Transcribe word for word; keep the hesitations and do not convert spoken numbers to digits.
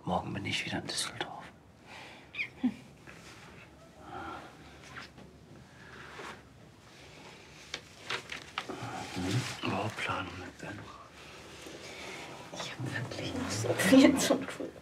Morgen bin ich wieder in Düsseldorf. Hm. Mhm. Überhaupt Planung mit Ben? Ich habe wirklich noch so viel zu tun.